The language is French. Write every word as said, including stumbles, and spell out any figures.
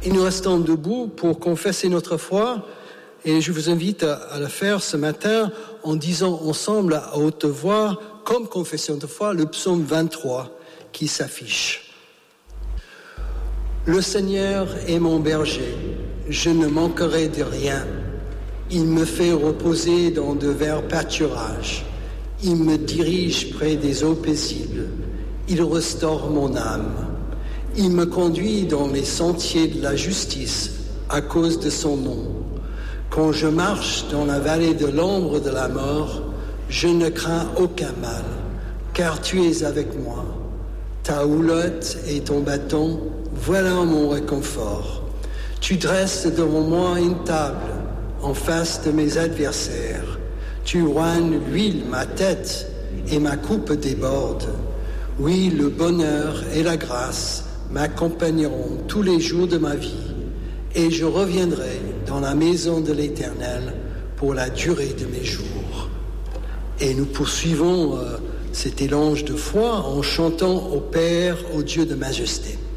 Et nous restons debout pour confesser notre foi. Et je vous invite à, à le faire ce matin en disant ensemble à haute voix, comme confession de foi, le psaume vingt-trois qui s'affiche. Le Seigneur est mon berger, je ne manquerai de rien. Il me fait reposer dans de verts pâturages. Il me dirige près des eaux paisibles. Il restaure mon âme. Il me conduit dans les sentiers de la justice à cause de son nom. Quand je marche dans la vallée de l'ombre de la mort, je ne crains aucun mal, car tu es avec moi. Ta houlotte et ton bâton, voilà mon réconfort. Tu dresses devant moi une table en face de mes adversaires. Tu oignes l'huile ma tête et ma coupe déborde. Oui, le bonheur et la grâce m'accompagneront tous les jours de ma vie et je reviendrai dans la maison de l'Éternel pour la durée de mes jours. Et nous poursuivons euh, cet élange de foi en chantant au Père, au Dieu de majesté.